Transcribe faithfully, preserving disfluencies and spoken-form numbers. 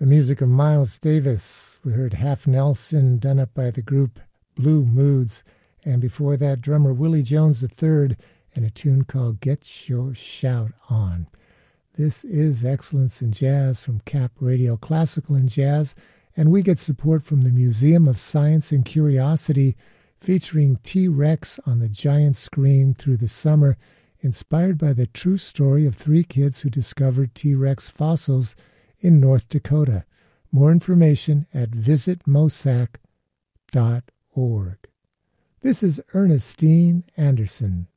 The music of Miles Davis. We heard Half Nelson, done up by the group Blue Moods. And before that, drummer Willie Jones the third, and a tune called Get Your Shout On. This is Excellence in Jazz from Cap Radio, Classical and Jazz, and we get support from the Museum of Science and Curiosity, featuring T-Rex on the giant screen through the summer, inspired by the true story of three kids who discovered T-Rex fossils in North Dakota. More information at visit mosac dot org. This is Ernestine Anderson.